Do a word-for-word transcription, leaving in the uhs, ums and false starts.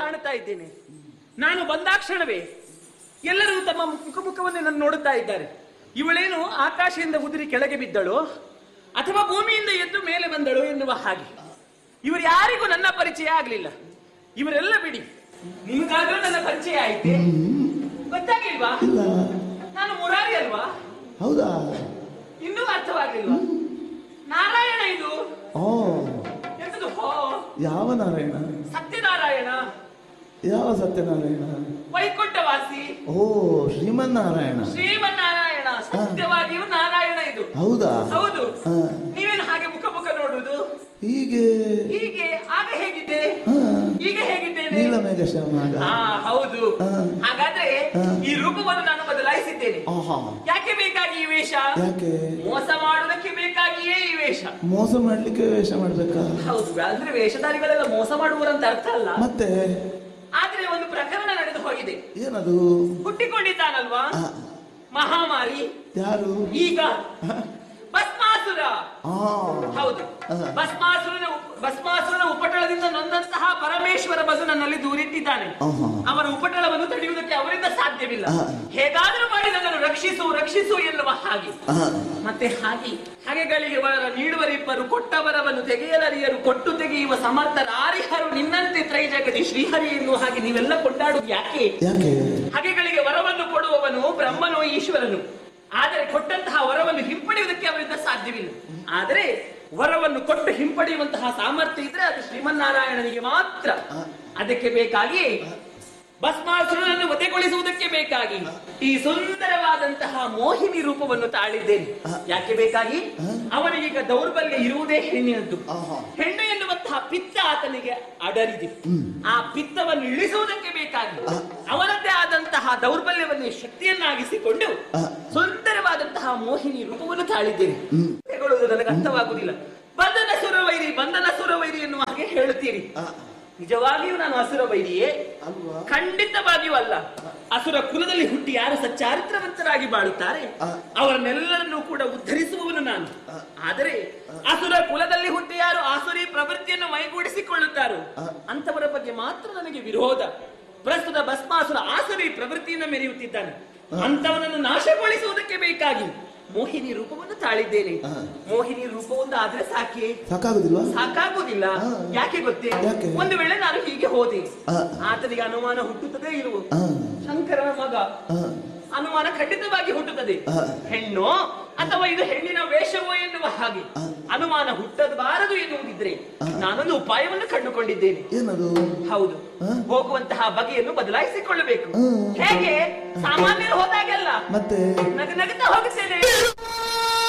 ಕಾಣುತ್ತಾ ಇದ್ದೇನೆ. ನಾನು ಬಂದಾಕ್ಷಣವೇ ಎಲ್ಲರೂ ತಮ್ಮ ಮುಖ ಮುಖವನ್ನೇ ನನ್ನ ನೋಡುತ್ತಾ ಇದ್ದಾರೆ. ಇವಳೇನು ಆಕಾಶದಿಂದ ಉದುರಿ ಕೆಳಗೆ ಬಿದ್ದಳು ಅಥವಾ ಭೂಮಿಯಿಂದ ಎದ್ದು ಮೇಲೆ ಬಂದಳು ಎನ್ನುವ ಹಾಗೆ. ಇವರು ಯಾರಿಗೂ ನನ್ನ ಪರಿಚಯ ಆಗ್ಲಿಲ್ಲ. ಇವರೆಲ್ಲ ಬಿಡಿ, ನಿಮಗಾದ್ರೂ ನನ್ನ ಪರಿಚಯ ಆಯ್ತೆ. ಗೊತ್ತಾಗ್ಲಿಲ್ವಾ? ನಾನು ಮುರಾರಿ ಅಲ್ವಾ? ಹೌದಾ? ಇನ್ನೂ ಅರ್ಥವಾಗ್ಲಿಲ್ವಾ? ನಾರಾಯಣ ಇದು. ಓ, ಎಂತದು? ಹೋ, ಯಾವ ನಾರಾಯಣ? ಸತ್ಯನಾರಾಯಣ. ಯಾವ ಸತ್ಯನಾರಾಯಣ? ವೈಕುಂಠವಾಸಿ. ಓ, ಶ್ರೀಮನ್ನಾರಾಯಣ. ಶ್ರೀಮನ್ನಾರಾಯಣ, ಸತ್ಯವಾಗಿಯೂ ನಾರಾಯಣ ಇದು. ಹೌದಾ? ಹೌದು. ನೀವೇನು ಹಾಗೆ ಮುಖ ಮುಖ ನೋಡುವುದು? ಹೀಗೆ ಹೀಗೆ. ಆಗ ಹೇಗಿದ್ದೆ? ಈಗ ಹೇಗಿದ್ದೇನೆ? ನೀಲಮೇಘ ಶ್ಯಾಮಾಗ. ಹಾ, ಹೌದು. ಹಾಗಾದ್ರೆ ಈ ರೂಪವನ್ನು ನಾನು ಬದಲಾಯಿಸಿದ್ದೇನೆ. ಯಾಕೆ ಬೇಕಾಗಿ ಈ ವೇಷ? ಯಾಕೆ? ಮೋಸ ಮಾಡುವುದಕ್ಕೆ ಬೇಕಾಗಿಯೇ ಈ ವೇಷ. ಮೋಸ ಮಾಡ್ಲಿಕ್ಕೆ ವೇಷ ಮಾಡ್ಬೇಕಾ? ಹೌದು. ಅಂದ್ರೆ ವೇಷಧಾರಿಗಳೆಲ್ಲ ಮೋಸ ಮಾಡುವರಂತ ಅರ್ಥ ಅಲ್ಲ. ಮತ್ತೆ ಆದ್ರೆ ಒಂದು ಪ್ರಕರಣ ನಡೆದು ಹೋಗಿದೆ. ಏನದು? ಹುಟ್ಟಿಕೊಂಡಿದ್ದಾನಲ್ವಾ ಮಹಾಮಾರಿ. ಯಾರು? ಈಗ ಭಸ್ಮಾಸುರ. ಹೌದು, ಭಸ್ಮಾಸುರನ ಭಸ್ಮಾಸುರನ ಉಪಟಳದಿಂದ ನೊಂದಂತಹ ಪರಮೇಶ್ವರ ಬಂದು ನನ್ನಲ್ಲಿ ದೂರಿಟ್ಟಿದ್ದಾನೆ. ಅವರ ಉಪಟಳವನ್ನು ತಡೆಯುವುದಕ್ಕೆ ಅವರಿಂದ ಸಾಧ್ಯವಿಲ್ಲ. ಹೇಗಾದರೂ ಮಾಡಿ ನನ್ನನ್ನು ರಕ್ಷಿಸು ರಕ್ಷಿಸು ಎನ್ನುವ ಹಾಗೆ. ಮತ್ತೆ ಹಾಗೆ ಹಾಗೆಗಳಿಗೆ ವರ ನೀಡುವರಿಬ್ಬರು, ಕೊಟ್ಟವರವನ್ನು ತೆಗೆಯಲರಿಯರು, ಕೊಟ್ಟು ತೆಗೆಯುವ ಸಮರ್ಥರಾರಿಹರು ನಿನ್ನಂತೆ ತ್ರೈಜಗದಿ ಶ್ರೀಹರಿ ಎನ್ನುವ ಹಾಗೆ ನೀವೆಲ್ಲ ಕೊಂಡಾಡುವುದು ಯಾಕೆ? ಹಾಗೆಗಳಿಗೆ ವರವನ್ನು ಕೊಡುವವನು ಬ್ರಹ್ಮನು ಈಶ್ವರನು. ಆದರೆ ಕೊಟ್ಟಂತಹ ವರವನ್ನು ಹಿಂಪಡೆಯುವುದಕ್ಕೆ ಅವರಿಂದ ಸಾಧ್ಯವಿಲ್ಲ. ಆದರೆ ವರವನ್ನು ಕೊಟ್ಟು ಹಿಂಪಡೆಯುವಂತಹ ಸಾಮರ್ಥ್ಯ ಇದ್ರೆ ಅದು ಶ್ರೀಮನ್ನಾರಾಯಣನಿಗೆ ಮಾತ್ರ. ಅದಕ್ಕೆ ಬೇಕಾಗಿ ಭಸ್ಮಾಸುರನನ್ನು ವಧೆಗೊಳಿಸುವುದಕ್ಕೆ ಬೇಕಾಗಿ ಈ ಸುಂದರವಾದಂತಹ ಮೋಹಿನಿ ರೂಪವನ್ನು ತಾಳಿದ್ದೇನೆ. ಯಾಕೆ ಬೇಕಾಗಿ? ಅವನಿಗೀಗ ದೌರ್ಬಲ್ಯ ಇರುವುದೇ ಹೆಣ್ಣಿನದ್ದು. ಹೆಣ್ಣು ಎನ್ನುವಂತಹ ಪಿತ್ತ ಆತನಿಗೆ ಅಡರಿದೆ. ಆ ಪಿತ್ತವನ್ನು ಇಳಿಸುವುದಕ್ಕೆ ಬೇಕಾಗಿ ಅವನದ್ದೇ ಆದಂತಹ ದೌರ್ಬಲ್ಯವನ್ನೇ ಶಕ್ತಿಯನ್ನಾಗಿಸಿಕೊಂಡು ಸುಂದರವಾದಂತಹ ಮೋಹಿನಿ ರೂಪವನ್ನು ತಾಳಿದ್ದೇನೆ. ನನಗೆ ಅರ್ಥವಾಗುವುದಿಲ್ಲ. ಬಂಧನ ಸುರವೈರಿ ಬಂಧನ ಸುರವೈರಿ ಎನ್ನುವ ಹಾಗೆ ಹೇಳುತ್ತೀರಿ. ನಿಜವಾಗಿಯೂ ನಾನು ಅಸುರ ವೈರಿಯೇ? ಖಂಡಿತವಾಗಿಯೂ ಅಲ್ಲ. ಅಸುರ ಕುಲದಲ್ಲಿ ಹುಟ್ಟಿ ಯಾರು ಸಚ್ಚಾರಿತ್ರವಂತರಾಗಿ ಬಾಳುತ್ತಾರೆ ಅವರನ್ನೆಲ್ಲರನ್ನೂ ಕೂಡ ಉದ್ಧರಿಸುವವನು ನಾನು. ಆದರೆ ಅಸುರ ಕುಲದಲ್ಲಿ ಹುಟ್ಟಿ ಯಾರು ಆಸುರಿ ಪ್ರವೃತ್ತಿಯನ್ನು ಮೈಗೂಡಿಸಿಕೊಳ್ಳುತ್ತಾರೋ ಅಂತವರ ಬಗ್ಗೆ ಮಾತ್ರ ನನಗೆ ವಿರೋಧ. ಪ್ರಸ್ತುತ ಭಸ್ಮಾಸುರ ಆಸುರಿ ಪ್ರವೃತ್ತಿಯನ್ನು ಮೆರೆಯುತ್ತಿದ್ದಾನೆ. ಅಂತವನನ್ನು ನಾಶಗೊಳಿಸುವುದಕ್ಕೆ ಬೇಕಾಗಿ ಮೋಹಿನಿ ರೂಪವನ್ನು ತಾಳಿದ್ದೇನೆ. ಮೋಹಿನಿ ರೂಪವೊಂದು ಆದ್ರೆ ಸಾಕೆ? ಸಾಕಾಗುದಿಲ್ಲ. ಸಾಕಾಗುವುದಿಲ್ಲ. ಯಾಕೆ ಗೊತ್ತೇ? ಒಂದು ವೇಳೆ ನಾನು ಹೀಗೆ ಹೋದೆ, ಆತನಿಗೆ ಅನುಮಾನ ಹುಟ್ಟುತ್ತದೆ ಇರುವ ಶಂಕರನ ಮಗ, ಅನುಮಾನ ಖಂಡಿತವಾಗಿ ಹುಟ್ಟುತ್ತದೆ. ಹೆಣ್ಣು ಅಥವಾ ಇದು ಹೆಣ್ಣಿನ ವೇಷವೋ ಎನ್ನುವ ಹಾಗೆ ಅನುಮಾನ ಹುಟ್ಟಬಾರದು ಎನ್ನುವುದಿದ್ರೆ ನಾನೊಂದು ಉಪಾಯವನ್ನು ಕಂಡುಕೊಂಡಿದ್ದೇನೆ. ಹೌದು, ಹೋಗುವಂತಹ ಬಗೆಯನ್ನು ಬದಲಾಯಿಸಿಕೊಳ್ಳಬೇಕು. ಹೇಗೆ? ಸಾಮಾನ್ಯರು ಹೋದಾಗೆಲ್ಲ ಮತ್ತೆ ನಗ ನಗುತ್ತಾ ಹೋಗುತ್ತೇನೆ.